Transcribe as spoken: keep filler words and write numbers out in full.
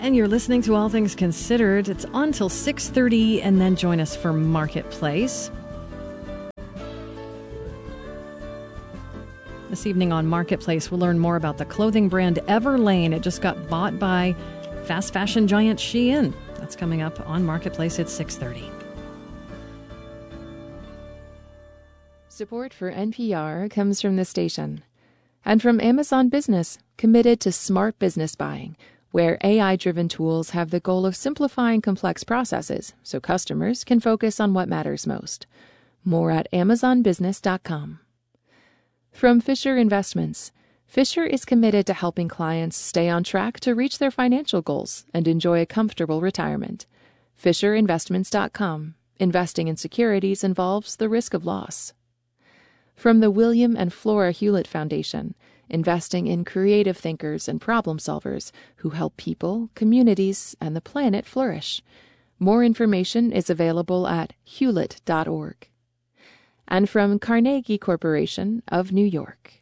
And you're listening to All Things Considered. It's on till six thirty, and then join us for Marketplace. This evening on Marketplace, we'll learn more about the clothing brand Everlane. It just got bought by fast fashion giant Shein. That's coming up on Marketplace at six thirty. Support for N P R comes from the station and from Amazon Business, committed to smart business buying, where A I-driven tools have the goal of simplifying complex processes so customers can focus on what matters most. More at amazon business dot com. From Fisher Investments, Fisher is committed to helping clients stay on track to reach their financial goals and enjoy a comfortable retirement. fisher investments dot com. Investing in securities involves the risk of loss. From the William and Flora Hewlett Foundation, investing in creative thinkers and problem solvers who help people, communities, and the planet flourish. More information is available at hewlett dot org. And from Carnegie Corporation of New York.